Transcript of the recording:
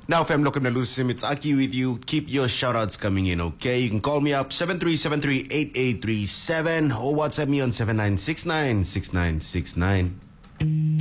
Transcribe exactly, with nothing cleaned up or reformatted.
Now, fam, look, it's Aki with you. Keep your shoutouts coming in, okay? You can call me up seven three seven three eight eight three seven or WhatsApp me on seven nine six nine six nine six nine.